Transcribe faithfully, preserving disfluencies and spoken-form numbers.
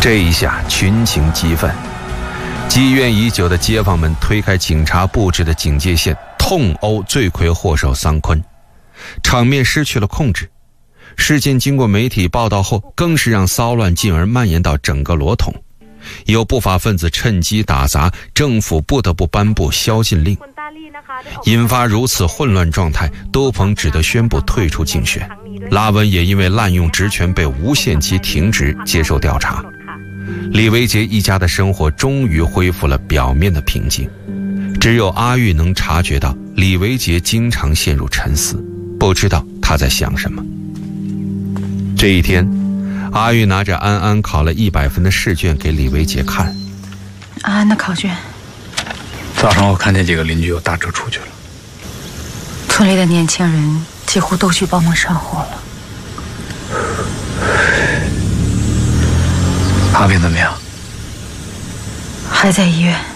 这一下群情激愤，积怨已久的街坊们推开警察布置的警戒线，痛殴罪魁祸首桑昆，场面失去了控制。事件经过媒体报道后，更是让骚乱进而蔓延到整个罗统。有不法分子趁机打砸，政府不得不颁布宵禁令。引发如此混乱状态，都鹏只得宣布退出竞选。拉文也因为滥用职权被无限期停职接受调查。李维杰一家的生活终于恢复了表面的平静，只有阿玉能察觉到李维杰经常陷入沉思，不知道他在想什么。这一天，阿玉拿着安安考了一百分的试卷给李维杰看。 安安的考卷， 早上我看见几个邻居又打车出去了， 村里的年轻人几乎都去帮忙上货了。 阿平怎么样？ 还在医院。